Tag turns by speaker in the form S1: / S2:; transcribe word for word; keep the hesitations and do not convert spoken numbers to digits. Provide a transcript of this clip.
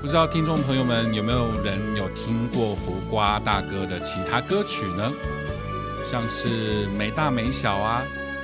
S1: 知道听众朋友们有没有人有听过胡瓜大哥的其他歌曲呢？像是没大没小啊、